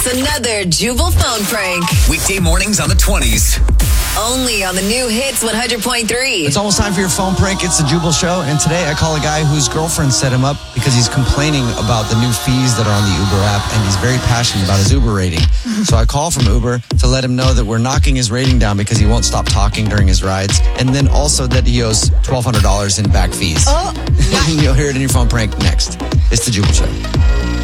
It's another Jubal phone prank. Weekday mornings on the 20s. Only on the new Hits 100.3. It's almost time for your phone prank. It's the Jubal Show. And today I call a guy whose girlfriend set him up because he's complaining about the new fees that are on the Uber app. And he's very passionate about his Uber rating. So I call from Uber to let him know that we're knocking his rating down because he won't stop talking during his rides. And then also that he owes $1,200 in back fees. Oh, You'll hear it in your phone prank next. It's the Jubal Show.